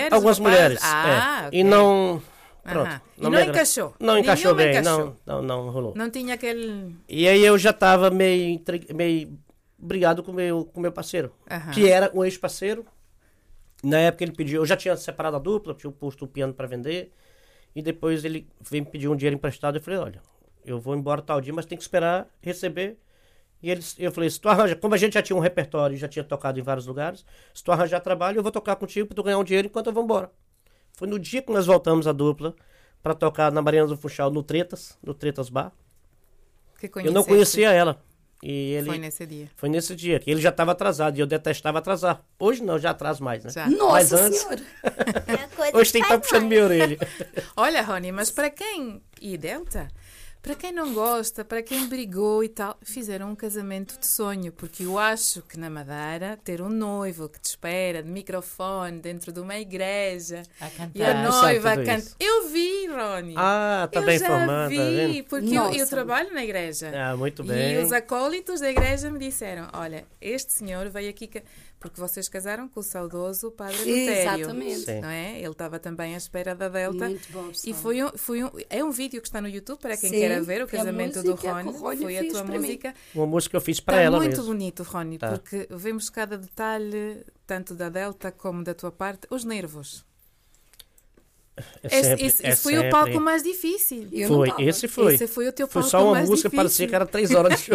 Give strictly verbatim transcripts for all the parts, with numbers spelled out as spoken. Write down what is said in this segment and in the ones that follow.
mulheres? Algumas rapaz? mulheres. Ah, é. ok. E não. Pronto. Aham. E não não me agra- encaixou? Não encaixou Nenhuma bem. encaixou? Não, não, não rolou. Não tinha aquele... E aí eu já tava meio, intri- meio brigado com meu, com meu parceiro, Aham. que era um ex-parceiro. Na época ele pediu, eu já tinha separado a dupla, tinha posto o piano para vender. E depois ele veio me pedir um dinheiro emprestado. Eu falei, olha, eu vou embora tal dia, mas tem que esperar receber. E eles, eu falei, se tu arranja, como a gente já tinha um repertório, já tinha tocado em vários lugares, se tu arranjar trabalho, eu vou tocar contigo para tu ganhar um dinheiro enquanto eu vou embora. Foi no dia que nós voltamos a dupla para tocar na Mariana do Funchal, no Tretas, no Tretas Bar. Que Eu não conheceste. conhecia ela. E ele, Foi nesse dia. foi nesse dia, que ele já estava atrasado e eu detestava atrasar. Hoje não, já atraso mais, né? Já. Mas Nossa antes, Senhora! É a coisa hoje tem que que estar faz puxando mais. minha orelha. Olha, Rony, mas para quem... E Delta? Para quem não gosta, para quem brigou e tal, fizeram um casamento de sonho, porque eu acho que na Madeira, ter um noivo que te espera de microfone dentro de uma igreja A cantar. e a Ah, tu sabe noiva tudo canta. isso. Eu vi, Rony. Ah, tá eu bem já informado, vi, tá vendo? porque eu, eu Nossa. trabalho na igreja. Ah, muito E bem. os acólitos da igreja me disseram, olha, este senhor veio aqui... ca- Porque vocês casaram com o saudoso Padre Lutério. Exatamente. Sim. Não é? Ele estava também à espera da Delta. Muito bom, E pessoal. foi um, foi um, é um vídeo que está no YouTube para quem Sim, queira ver o que é a casamento do música que o Rony. Rony Foi a fez tua para mim. música. Uma música que eu fiz para Está ela muito mesmo. bonito, Rony, Tá. porque vemos cada detalhe, tanto da Delta como da tua parte. Os nervos. É Esse, sempre, esse- é esse foi o sempre. palco mais difícil. Eu não Foi, tava. esse foi. Esse foi o teu Foi palco só uma mais música, difícil. parecia que era três horas de show.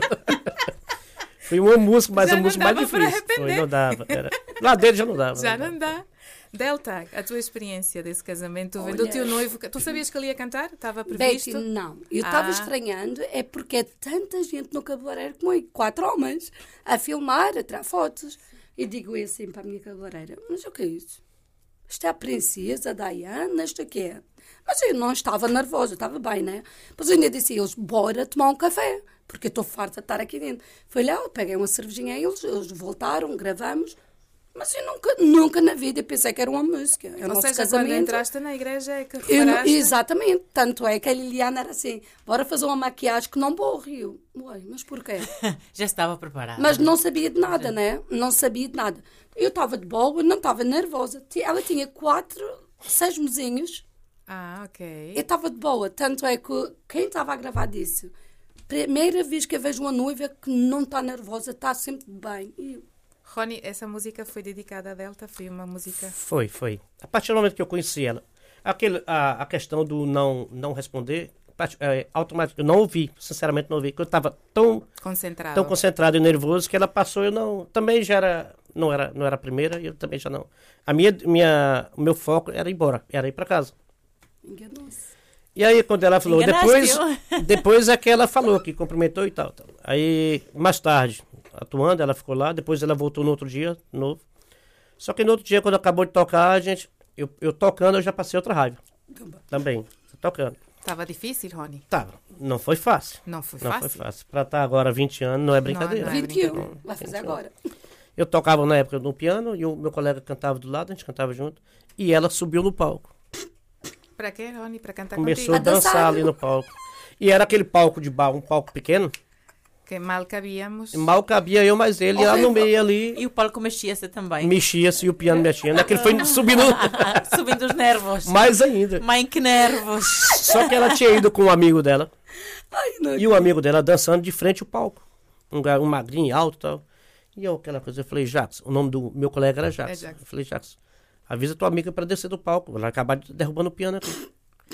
Foi uma música, mas Já a não música mais dava para difícil. arrepender. Foi, não dava. Era... Lá dentro já não dava. Já dava. não dá. Delta, a tua experiência desse casamento, vendo Olha- o teu noivo... Tu sabias que ele ia cantar? Estava Betty, previsto? não. Eu estava Ah. estranhando, é porque é tanta gente no cabeleireiro como eu, quatro homens, a filmar, a tirar fotos. E digo eu assim para a minha cabeleireira, mas o que é isso? Isto é a princesa, a Diana, isto aqui é. Mas eu não estava nervosa, eu estava bem, né? Mas eu ainda disse a eles, bora tomar um café, porque eu estou farta de estar aqui dentro. Fui lá, eu peguei uma cervejinha a eles, eles voltaram, gravamos. Mas eu nunca, nunca na vida pensei que era uma música. É o Ou nosso seja, casamento. quando entraste na igreja é que Eu não- reparaste... exatamente. Tanto é que a Liliana era assim, bora fazer uma maquiagem que não borre. Eu, ué, mas porquê? Já estava preparada. Mas não sabia de nada, né? Não sabia de nada. Eu estava de boa, não estava nervosa. Ti- Ela tinha quatro, seis mesinhos. Ah, ok. Eu estava de boa. Tanto é que quem estava a gravar disse, primeira vez que eu vejo uma noiva que não está nervosa, está sempre bem. E eu, Rony, essa música foi dedicada a Delta? Foi uma música... Foi, foi. A partir do momento que eu conheci ela, aquele, a, a questão do não, não responder, part- é, automaticamente, eu não ouvi, sinceramente não ouvi, porque eu estava tão, Concentrada. tão concentrado e nervoso que ela passou, eu não, também já era, não era, não era a primeira, e eu também já não. A minha, minha, o meu foco era ir embora, era ir para casa. enganou-se. E aí quando ela falou, depois, Enganaste-o. depois é que ela falou, que cumprimentou e tal, tal. Aí, mais tarde, atuando, ela ficou lá, depois ela voltou no outro dia, de novo. Só que no outro dia, quando acabou de tocar, a gente, eu, eu tocando, eu já passei outra raiva. Também, tocando. Estava difícil, Rony? Tá, não foi fácil. Não foi Não fácil? foi fácil. Pra estar agora vinte anos não é brincadeira. não é vinte e um, brincadeira. vai fazer vinte e um. agora. Eu tocava na época no piano e o meu colega cantava do lado, a gente cantava junto. E ela subiu no palco. Para quê, Rony? Para cantar Começou a contigo? A dançar. dançar ali no palco. E era aquele palco de bar, um palco pequeno. Que mal cabíamos. Mal cabia eu mais ele. E lá no meio ali, E o palco mexia-se também. mexia-se e o piano mexia. Aquele foi subindo Subindo os nervos. mais ainda. Mãe, que nervos. Só que ela tinha ido com um amigo dela. Ai, não. E o amigo dela dançando de frente ao palco. Um, ga- um magrinho alto e tal. E eu, aquela coisa, eu falei, Jacques, o nome do meu colega era Jacques. É Jacques. Eu falei, Jacques, avisa tua amiga para descer do palco. Ela vai acabar de- derrubando o piano aqui.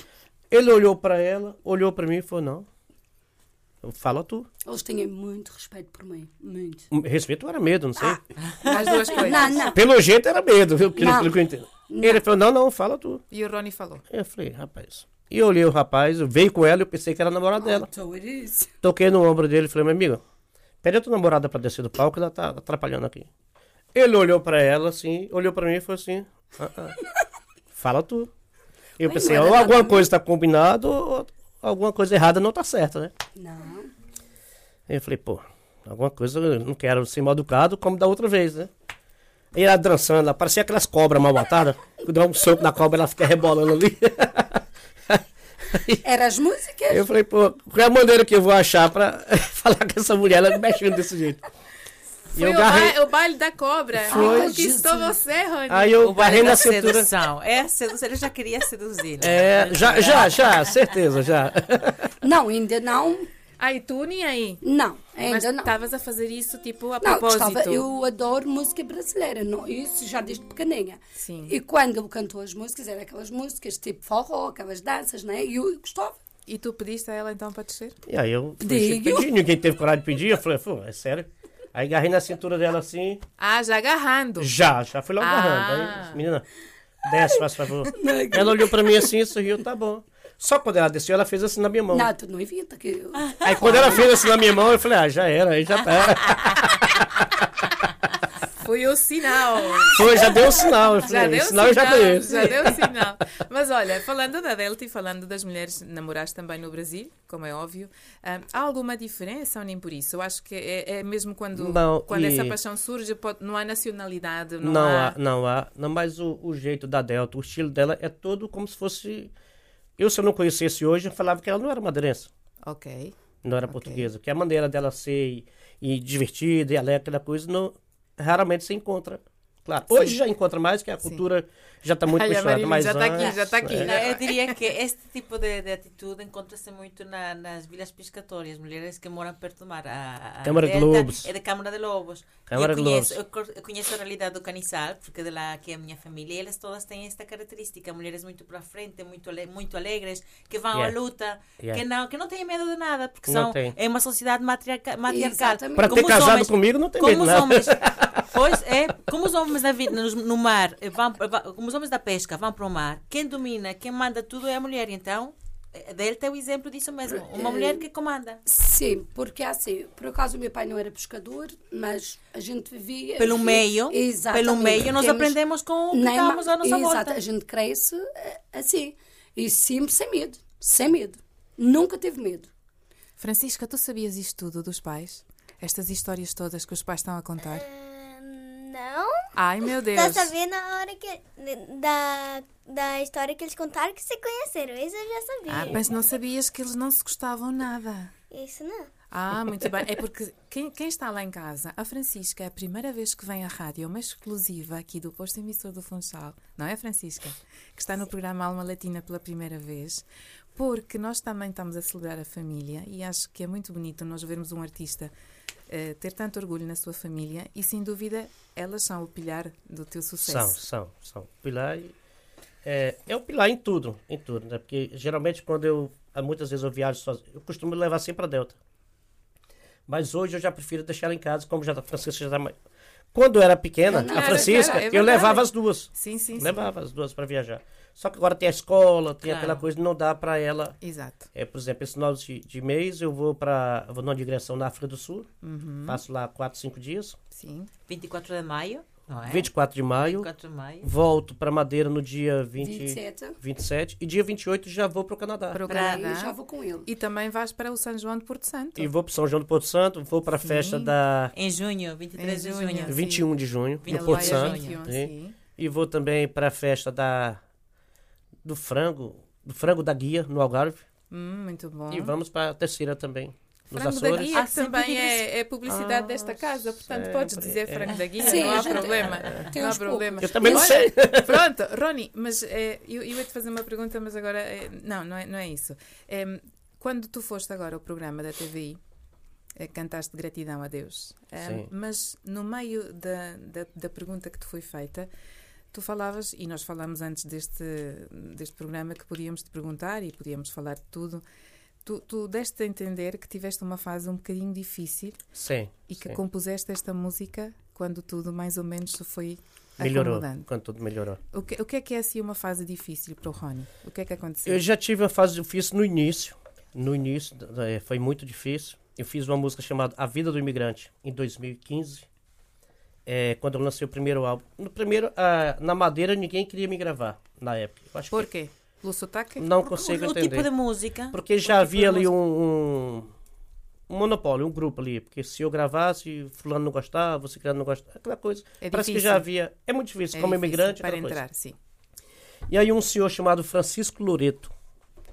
Ele olhou para ela, olhou para mim e falou, não. Eu falo tu. Eles têm muito respeito por mim. Muito. Respeito era medo, não sei. As duas coisas. Não, não. Pelo jeito era medo, viu? Pelo, Não. pelo que eu entendo. Ele falou, não, não, fala tu. E o Rony falou. Eu falei, rapaz. E eu olhei o rapaz, eu veio com ela, eu pensei que era a namorada dela. So it is. Toquei no ombro dele e falei, meu amigo, pede a tua namorada pra descer do palco, ela tá atrapalhando aqui. Ele olhou pra ela assim, olhou pra mim e falou assim, ah, ah, fala tu. Eu Ué, pensei, não era ou alguma nada coisa tá combinado, ou alguma coisa errada não tá certa, né? Não. Aí eu falei, pô, alguma coisa, eu não quero ser mal educado como da outra vez, né? Aí ela dançando, ela parecia aquelas cobras mal matadas, que dá um soco na cobra, ela fica rebolando ali. Era as músicas? Eu falei, pô, qual é a maneira que eu vou achar pra falar com essa mulher, ela mexendo desse jeito? Foi eu o, garrei- ba- o baile da cobra. Foi. Conquistou Jesus. você, Rony. Aí eu O baile garrei da na cintura. sedução. É a sedução. Eu já queria seduzir. né? É, já, já, já, certeza, já. Não, ainda não. Aí tu nem aí. Não, Mas ainda não. estavas a fazer isso tipo a Não, propósito. gostava, eu adoro música brasileira, não, isso já desde pequeninha. Sim. E quando ele cantou as músicas, eram aquelas músicas tipo forró, aquelas danças, né? E eu gostava. E tu pediste a ela então para descer? E aí eu fui Digo. pedir, ninguém teve coragem de pedir, eu falei, pô, é sério? Aí agarrei na cintura dela assim, Ah, já agarrando. já, já fui logo Ah. agarrando. Aí, menina, desce, faz favor. Ela olhou pra mim assim, sorriu, tá bom. Só quando ela desceu, ela fez assim na minha mão. Não, tu não evita que eu... Aí quando ela fez assim na minha mão, eu falei, ah, já era, aí já tá. Foi o sinal. Foi, já deu o sinal. Eu falei, Já deu esse sinal eu já conheço. já deu sinal. Mas olha, falando da Delta e falando das mulheres, namoraste também no Brasil, como é óbvio. Ah, há alguma diferença ou nem por isso? Eu acho que é, é mesmo quando, Não, quando e- essa paixão surge, pode- não há nacionalidade, não, Não há... há, não há. Não, mas o, o jeito da Delta, o estilo dela é todo como se fosse... Eu, se eu não conhecesse hoje, eu falava que ela não era madeirense, Ok. não era Ok. portuguesa. Que a maneira dela ser e, e divertida e alegre, aquela coisa, não, raramente se encontra. Claro, hoje já encontra mais, que a cultura já está muito Olha, misturada. Marília, Mas já está aqui, antes, já está aqui. é. Não, eu diria que este tipo de, de atitude encontra-se muito na, nas vilas pescatórias, mulheres que moram perto do mar. A, a Câmara de Delta Lobos. É da Câmara de Lobos. Câmara eu, de conheço, Lobos. eu, cor- eu conheço a realidade do Canizal, porque de lá que é a minha família, e elas todas têm esta característica, mulheres muito para frente, muito, ale- muito alegres, que vão Yeah. à luta, Yeah. que, não, que não têm medo de nada, porque Não são, tem. é uma sociedade matriarca, matriarcal. Exatamente. Para Como ter os casado homens- comigo, não tem como medo, os não. homens, pois é, como os homens da vida, no, no mar, eh, vão, vão- como os homens da pesca vão para o mar, quem domina, quem manda tudo é a mulher. Então, a Delta é o exemplo disso mesmo. Uma mulher que comanda. Sim, porque assim, por acaso o meu pai não era pescador, mas a gente vivia... Pelo meio, Exatamente. pelo meio nós Temos- aprendemos com o que nem estamos ma- à nossa Exato, volta. a gente cresce eh, assim. E sempre sem medo. Sem medo. Nunca teve medo. Francisca, tu sabias isto tudo dos pais? Estas histórias todas que os pais estão a contar? Ah, não. Ai, meu Deus. Só sabia na hora que. Da, da história que eles contaram que se conheceram. Isso eu já sabia. Ah, mas não sabias que eles não se gostavam nada. Isso não. Ah, muito bem. É porque quem, quem está lá em casa, a Francisca, é a primeira vez que vem à rádio, é uma exclusiva aqui do posto emissor do Funchal, não é, Francisca? Que está no programa Alma Latina pela primeira vez, porque nós também estamos a celebrar a família e acho que é muito bonito nós vermos um artista eh, ter tanto orgulho na sua família e, sem dúvida, elas são o pilar do teu São, sucesso. são, são. Pilar e- é, é o pilar em tudo, em tudo, né? Porque geralmente quando eu, há muitas vezes eu viajo sozinho, eu costumo levar sempre a Delta. Mas hoje eu já prefiro deixar ela em casa, como já a Francisca já está mais... Quando eu era pequena, Não, a era, Francisca, era, é eu verdade. levava as duas. Sim, sim, sim. Levava as duas para viajar. Só que agora tem a escola, tem Claro. aquela coisa, não dá para ela... Exato. É, por exemplo, esse final de, de mês eu vou para vou numa digressão na África do Sul, Uhum. faço lá quatro, cinco dias, Sim. vinte e quatro de maio, não é? vinte e quatro de maio, vinte e quatro de maio. volto para Madeira no dia vinte, vinte e sete. vinte e sete e dia vinte e oito já vou para o Canadá. Para o Para- Aí Canadá. já vou com ele. E também vais para o São João de Porto Santo. E vou para São João do Porto Santo, vou para a Sim. festa da Em junho, vinte e três Em de junho. junho. Sim. vinte e um de junho, Vinte no e Porto dois de Santo. junho. vinte e um, Sim. sim. E vou também para a festa da do frango, do frango da Guia, no Algarve. Hum, muito bom. E vamos para a terceira também, nos Frango da Açores. Guia, Ah, que sempre também digo é, é publicidade Ah, desta casa, portanto sempre, podes dizer é. Frango da Guia, Sim, não a há gente- problema. tem Não há uns problema. Eu também não Olha, sei. Pronto, Rony, mas é, eu, eu ia te fazer uma pergunta, mas agora é, não, não é, não é isso. É, quando tu foste agora ao programa da T V I, é, cantaste gratidão a Deus, é, Sim. mas no meio da, da, da pergunta que te foi feita, tu falavas, e nós falámos antes deste, deste programa, que podíamos te perguntar e podíamos falar de tudo. Tu, tu deste a entender que tiveste uma fase um bocadinho difícil Sim. e que sim. compuseste esta música quando tudo mais ou menos se foi Melhorou, acomodando. quando tudo melhorou. O que, o que é que é assim uma fase difícil para o Rony? O que é que aconteceu? Eu já tive uma fase difícil no início. No início, eh, foi muito difícil. Eu fiz uma música chamada A Vida do Imigrante, em dois mil e quinze, eh, quando eu lancei o primeiro álbum. No primeiro, ah, na Madeira, ninguém queria me gravar, na época. Eu acho Por que quê? Pelo sotaque? não Porque consigo o, o entender. tipo de música. Porque já havia ali um, um, um monopólio, um grupo ali. Porque se eu gravasse, fulano não gostava, você não gostava, aquela coisa. É Parece que difícil. já havia... É muito difícil, É como difícil imigrante, para aquela coisa. entrar, sim. E aí um senhor chamado Francisco Loreto,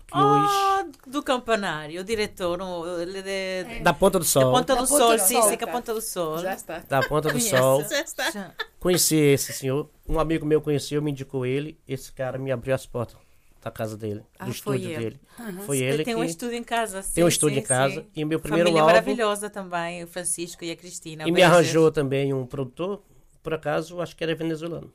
que hoje... Oh, do Campanário, o diretor, o, ele é de, Da Ponta do da Sol. Ponta do Da Sol, Ponta do sim, Sol, sim, que é a Ponta do Sol. Já está. Da Ponta do Conheço. Sol. Já está. Já. Conheci esse senhor. Um amigo meu conheceu, me indicou ele. Esse cara me abriu as portas da casa dele, Ah, do foi estúdio ele. dele. Foi ele Ele tem que... um estúdio em casa. Tem um sim, estúdio sim, em casa. sim. E o meu primeiro Família álbum... maravilhosa também, o Francisco e a Cristina. E me Beijos. arranjou também um produtor, por acaso, acho que era venezuelano.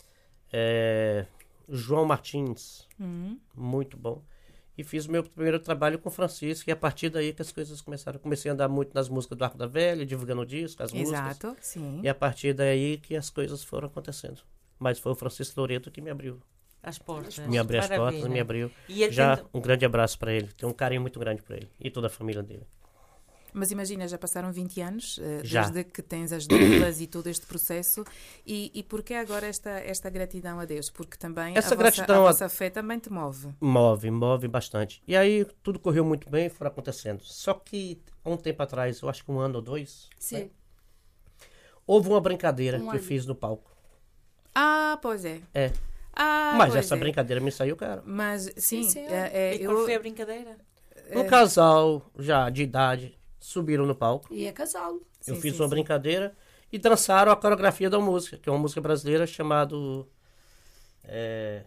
É, João Martins, Uhum. muito bom. E fiz o meu primeiro trabalho com o Francisco, e a partir daí que as coisas começaram. Comecei a andar muito nas músicas do Arco da Velha, divulgando o disco, as músicas. Exato, sim. E a partir daí que as coisas foram acontecendo. Mas foi o Francisco Loreto que me abriu. As portas. Me abriu as Maravilha. portas, me abriu. E ele Já tem- um grande abraço para ele. Tenho um carinho muito grande por ele. E toda a família dele. Mas imagina, já passaram vinte anos, eh, Já. desde que tens as duplas e todo este processo. E, e porquê agora esta, esta gratidão a Deus? Porque também Essa a, gratidão vossa, a- a vossa fé também te move. Move, move bastante. E aí tudo correu muito bem e foi acontecendo. Só que há um tempo atrás, eu acho que um ano ou dois, Sim. houve uma brincadeira Um que eu ano. fiz no palco. Ah, pois é. É. Ah, Mas pois essa é. brincadeira me saiu, cara. Mas sim, Sim, senhor. é, é, E qual eu, foi a brincadeira? Um casal já de idade subiram no palco. E é casal. eu Sim, fiz sim, uma sim. brincadeira e dançaram a coreografia da música, que é uma música brasileira chamada. É,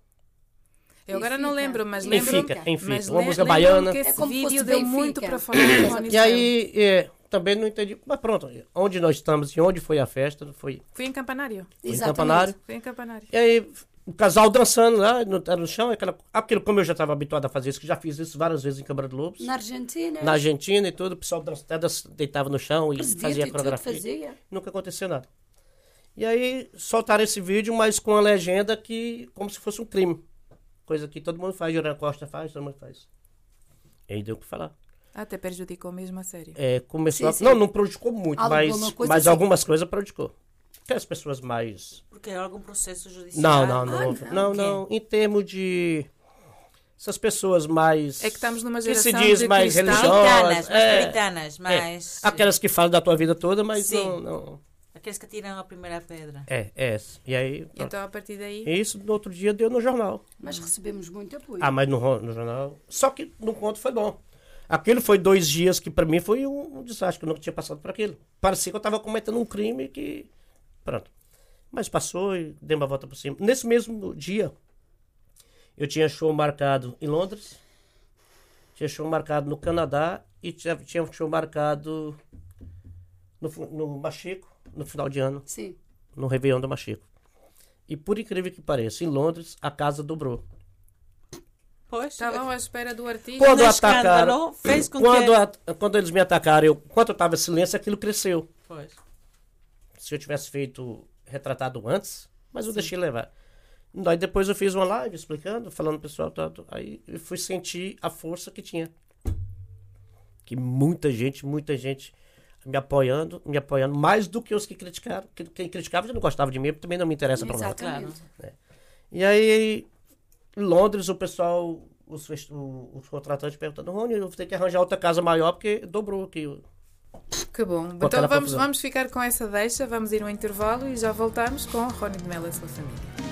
eu agora não Benfica. lembro, mas lembro. Benfica, Benfica, Mas uma le- música lembro-me baiana. que É esse como vídeo fosse deu Benfica. muito para falar de Rony E aí, é, também não entendi. Mas pronto, onde nós estamos e onde foi a festa, foi Foi em Campanário. em Exatamente. Campanário. Foi em Campanário. E aí, o casal dançando lá no, no chão, aquela, aquilo como eu já estava habituado a fazer isso, que já fiz isso várias vezes em Câmara de Lobos, Na Argentina. na Argentina e tudo, o pessoal dan- até dan- deitava no chão e presidente fazia a e tudo coreografia. fazia. Nunca aconteceu nada. E aí, soltaram esse vídeo, mas com a legenda que, como se fosse um crime. Coisa que todo mundo faz, Jorge Costa faz, todo mundo faz. E aí deu o que falar. Até prejudicou mesmo a sério. É, começou Sim, a- sim. Não, não prejudicou muito, Alguma mas, coisa mas sim. algumas coisas prejudicou. Porque as pessoas mais... Porque é algum processo judicial? Não, não, não. Ah, houve. não. Não, não. Em termos de... Essas pessoas mais... É que estamos numa que se geração diz de mais cristal. religiosas. Puritanas, mais é, puritanas, mais... é. Aquelas que falam da tua vida toda, mas Sim. não, não... Aqueles que tiram a primeira pedra. É, é essa. E aí... E pronto. então, a partir daí, E isso, no outro dia, deu no jornal. Mas recebemos muito apoio. Ah, mas no, ro- no jornal... Só que no conto foi bom. Aquilo foi dois dias que pra mim foi um, um desastre, que eu nunca tinha passado por aquilo. Parecia que eu tava cometendo um crime que... Pronto. Mas passou e dei uma volta por cima. Nesse mesmo dia, eu tinha show marcado em Londres, tinha show marcado no Canadá e tinha, tinha um show marcado no, fu- no Machico, no final de ano, Sim. no Réveillon do Machico. E por incrível que pareça, em Londres, a casa dobrou. Pois. estavam à espera do artista. Quando no atacaram, escândalo, fez com quando, que... a- quando eles me atacaram, eu, enquanto eu estava em silêncio, aquilo cresceu. Pois. Se eu tivesse feito retratado antes, mas eu deixei levar. Daí depois eu fiz uma live explicando, falando pro pessoal, tá, tá, aí eu fui sentir a força que tinha. Que muita gente, muita gente me apoiando, me apoiando, mais do que os que criticaram. Que- Quem criticava já não gostava de mim, também não me interessa por nada. Exatamente. E aí, em Londres, o pessoal, os, fest- o- os contratantes perguntando, Rony, eu vou ter que arranjar outra casa maior porque dobrou aqui. o- Que bom. Com Então aquela vamos, confusão. vamos ficar com essa deixa, vamos ir ao intervalo e já voltamos com Rony de Melo e a sua família.